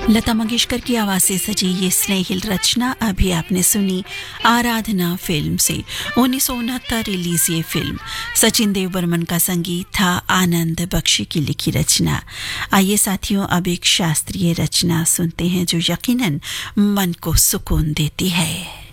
लता मंगेशकर की आवाज से सजी ये स्नेहिल रचना अभी आपने सुनी आराधना फिल्म से। 1969 रिलीज ये फिल्म। सचिन देव बर्मन का संगीत था, आनंद बख्शी की लिखी रचना। आइए साथियों, अब एक शास्त्रीय रचना सुनते हैं जो यकीनन मन को सुकून देती है।